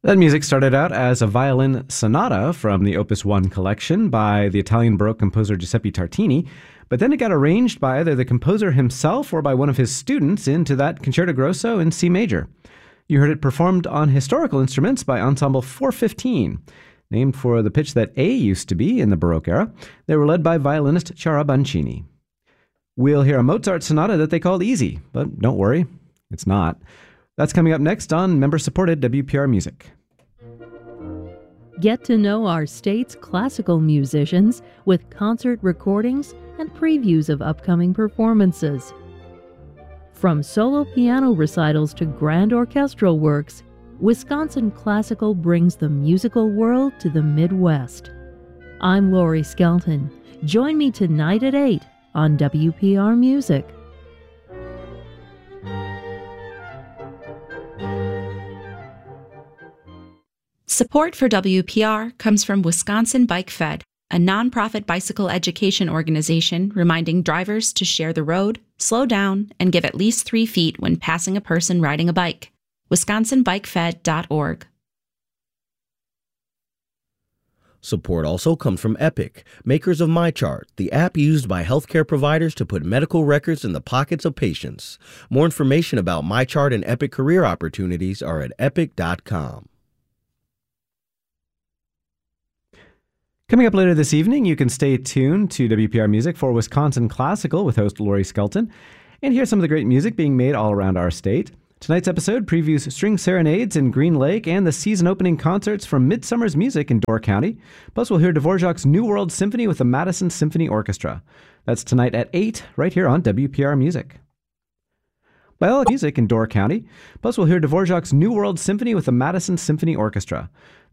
That music started out as a violin sonata from the Opus 1 collection by the Italian Baroque composer Giuseppe Tartini, but then it got arranged by either the composer himself or by one of his students into that concerto grosso in C major. You heard it performed on historical instruments by Ensemble 415, named for the pitch that A used to be in the Baroque era. They were led by violinist Chiara Bancini. We'll hear a Mozart sonata that they called easy, but don't worry, it's not. That's coming up next on member-supported WPR Music. Get to know our state's classical musicians with concert recordings and previews of upcoming performances. From solo piano recitals to grand orchestral works, Wisconsin Classical brings the musical world to the Midwest. I'm Lori Skelton. Join me tonight at 8 on WPR Music. Support for WPR comes from Wisconsin Bike Fed, a nonprofit bicycle education organization reminding drivers to share the road, slow down, and give at least 3 feet when passing a person riding a bike. WisconsinBikeFed.org. Support also comes from Epic, makers of MyChart, the app used by healthcare providers to put medical records in the pockets of patients. More information about MyChart and Epic career opportunities are at epic.com. Coming up later this evening, you can stay tuned to WPR Music for Wisconsin Classical with host Lori Skelton and hear some of the great music being made all around our state. Tonight's episode previews string serenades in Green Lake and the season opening concerts from Midsummer's Music in Door County. Plus, we'll hear Dvorak's New World Symphony with the Madison Symphony Orchestra. That's tonight at 8, right here on WPR Music. Biological Music in Door County. Plus, we'll hear Dvorak's New World Symphony with the Madison Symphony Orchestra.